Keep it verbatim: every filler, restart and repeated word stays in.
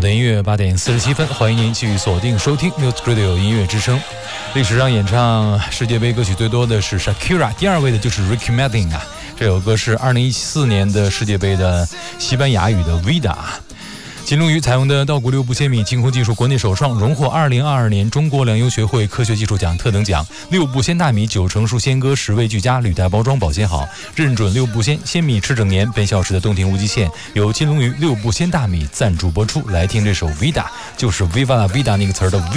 的音乐八点四十七分，欢迎您继续锁定收听 Music Radio 音乐之声。历史上演唱世界杯歌曲最多的是 Shakira， 第二位的就是 Ricky Martin 啊。这首歌是二零一四年的世界杯的西班牙语的 Vida。金龙鱼采用的稻谷六步仙米净空技术国内首创，荣获二零二二年中国粮油学会科学技术奖特等奖。六步鲜大米九成熟鲜歌，十味俱佳，履带包装保鲜好，认准六步鲜，鲜米吃整年。本小时的洞庭无极限由金龙鱼六步鲜大米赞助播出。来听这首 Vida， 就是 Viva la Vida 那个词儿的 V。